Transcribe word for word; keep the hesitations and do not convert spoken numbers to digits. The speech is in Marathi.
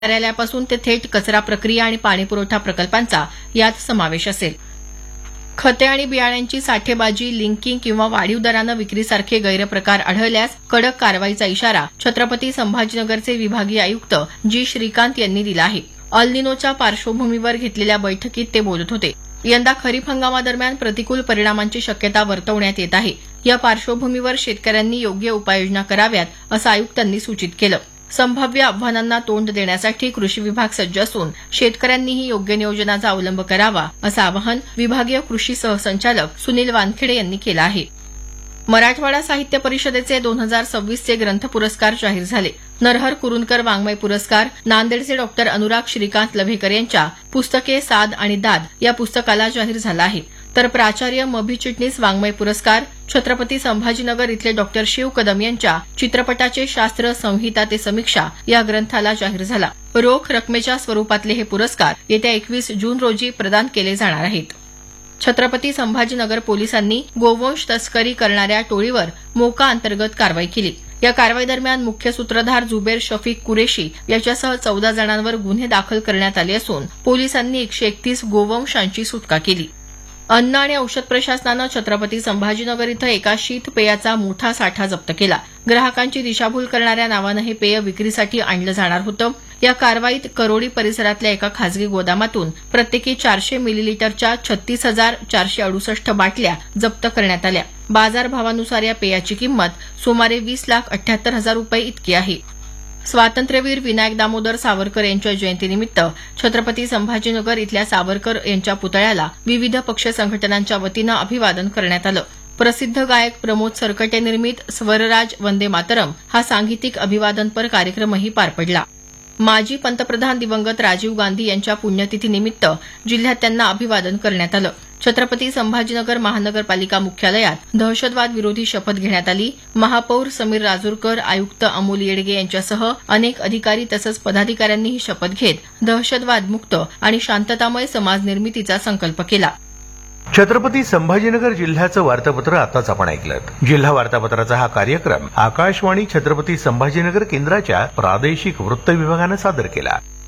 कार्यालयापासून ते थेट कचरा प्रक्रिया आणि पाणीपुरवठा प्रकल्पांचा यात समावेश असेल. खते आणि बियाण्यांची साठेबाजी, लिंकिंग किंवा वाढीव दरानं विक्रीसारखे गैरप्रकार आढळल्यास कडक कारवाईचा इशारा छत्रपती संभाजीनगरचे विभागीय आयुक्त जी श्रीकांत यांनी दिला आहे. अल निनोच्या पार्श्वभूमीवर घेतलेल्या बैठकीत ते बोलत होते. यंदा खरीप हंगामादरम्यान प्रतिकूल परिणामांची शक्यता वर्तवण्यात येत आहे. या पार्श्वभूमीवर शेतकऱ्यांनी योग्य उपाययोजना कराव्यात असं आयुक्तांनी सूचित केलं. संभाव्य आव्हानांना तोंड देण्यासाठी कृषी विभाग सज्ज असून शेतकऱ्यांनीही योग्य नियोजनाचा अवलंब करावा असं आवाहन विभागीय कृषी सहसंचालक सुनील वानखेडे यांनी केलं आहे. मराठवाडा साहित्य परिषदेचे दोन हजार सव्वीसचे ग्रंथ पुरस्कार जाहीर झाले. नरहर कुरुंदकर वाङ्मय पुरस्कार नांदेडचे डॉक्टर अनुराग श्रीकांत लव्हेकर यांच्या पुस्तके साद आणि दाद या पुस्तकाला जाहीर झाला आहे. तर प्राचार्य मभी चिटणीस वाङ्मय पुरस्कार छत्रपती संभाजीनगर इथले डॉक्टर शिव कदम यांच्या चित्रपटाचे शास्त्र संहिता ते समीक्षा या ग्रंथाला जाहीर झाला. रोख रकमेच्या स्वरूपातले हे पुरस्कार येत्या एकवीस जून रोजी प्रदान केले जाणार आहेत. छत्रपती संभाजीनगर पोलिसांनी गोवंश तस्करी करणाऱ्या टोळीवर मोका अंतर्गत कारवाई केली. या कारवाई दरम्यान मुख्य सूत्रधार जुबेर शफीक कुरेशी याच्यासह चौदा जणांवर गुन्हे दाखल करण्यात आले असून पोलिसांनी एकशे एकतीस गोवंशांची सुटका केली. अन्न आणि औषध प्रशासनानं छत्रपती संभाजीनगर इथं एका शीत पेयाचा मोठा साठा जप्त केला. ग्राहकांची दिशाभूल करणाऱ्या नावानं हे पेय विक्रीसाठी आणलं जाणार होतं. या कारवाईत करोडी परिसरातल्या एका खासगी गोदामातून प्रत्येकी चारशे मिलीलिटरच्या छत्तीस हजार चारशे अडुसष्ट बाटल्या जप्त करण्यात आल्या. बाजारभावानुसार या पेयाची किंमत सुमारे वीस लाख अठ्याहत्तर हजार रुपये इतकी आहे. स्वातंत्र्यवीर विनायक दामोदर सावरकर यांच्या जयंतीनिमित्त छत्रपती संभाजीनगर इथल्या सावरकर यांच्या पुतळ्याला विविध पक्ष संघटनांच्या वतीनं अभिवादन करण्यात आलं. प्रसिद्ध गायक प्रमोद सरकटे निर्मित स्वरराज वंदे मातरम हा सांगीतिक अभिवादनपर कार्यक्रमही पार पडला. माजी पंतप्रधान दिवंगत राजीव गांधी यांच्या पुण्यतिथीनिमित्त जिल्ह्यात त्यांना अभिवादन करण्यात आलं. छत्रपती संभाजीनगर महानगरपालिका मुख्यालयात दहशतवाद विरोधी शपथ घेण्यात आली. महापौर समीर राजूरकर, आयुक्त अमोल येडगे यांच्यासह अनेक अधिकारी तसंच पदाधिकाऱ्यांनी ही शपथ घेत दहशतवादमुक्त आणि शांततामय समाज निर्मितीचा संकल्प केला. छत्रपती संभाजीनगर जिल्ह्याचं वार्तापत्र आताच आपण ऐकलं. जिल्हा वार्तापत्राचा हा कार्यक्रम आकाशवाणी छत्रपती संभाजीनगर केंद्राच्या प्रादेशिक वृत्त विभागानं सादर केला.